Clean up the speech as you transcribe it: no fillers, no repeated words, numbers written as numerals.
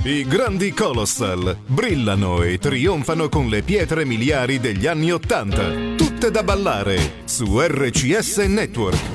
I grandi Colossal brillano e trionfano con le pietre miliari degli anni '80. Tutte da ballare su RCS Network.